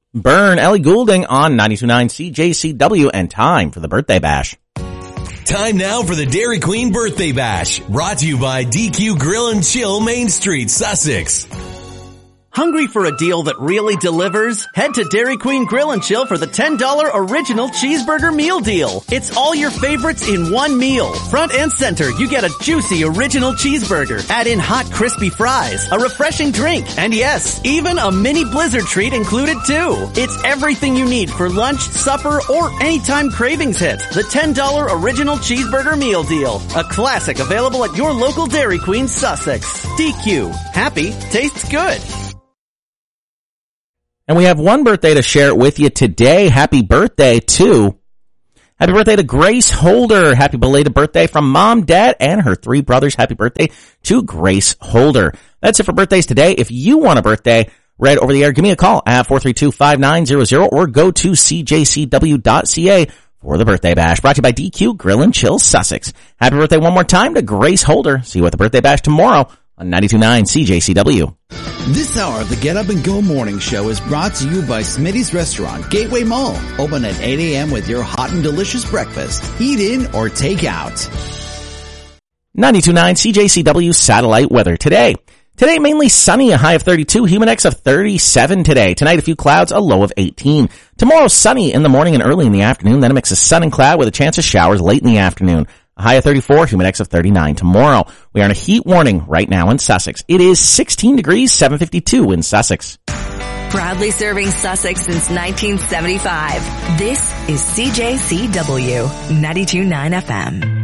Burn, Ellie Goulding on 92.9 CJCW, and time for the birthday bash. Time now for the Dairy Queen Birthday Bash, brought to you by DQ Grill and Chill, Main Street, Sussex. Hungry for a deal that really delivers? Head to Dairy Queen Grill and Chill for the $10 original cheeseburger meal deal. It's all your favorites in one meal. Front and center, you get a juicy original cheeseburger. Add in hot crispy fries, a refreshing drink, and yes, even a mini blizzard treat included too. It's everything you need for lunch, supper, or anytime cravings hit. The $10 original cheeseburger meal deal. A classic available at your local Dairy Queen Sussex. DQ. Happy tastes good. And we have one birthday to share with you today. Happy birthday to Grace Holder. Happy belated birthday from Mom, Dad, and her 3 brothers. Happy birthday to Grace Holder. That's it for birthdays today. If you want a birthday read over the air, give me a call at 432-5900 or go to cjcw.ca for the birthday bash. Brought to you by DQ Grill and Chill, Sussex. Happy birthday one more time to Grace Holder. See you at the birthday bash tomorrow on 92.9 CJCW. This hour of the Get Up and Go Morning Show is brought to you by Smitty's Restaurant, Gateway Mall. Open at 8 a.m. with your hot and delicious breakfast. Eat in or take out. 92.9 CJCW satellite weather today. Today mainly sunny, a high of 32, humid index of 37 today. Tonight a few clouds, a low of 18. Tomorrow sunny in the morning and early in the afternoon, then a mix of sun and cloud with a chance of showers late in the afternoon. A high of 34, humid index of 39 tomorrow. We are on a heat warning right now in Sussex. It is 16 degrees, 752 in Sussex. Proudly serving Sussex since 1975. This is CJCW 92.9 FM.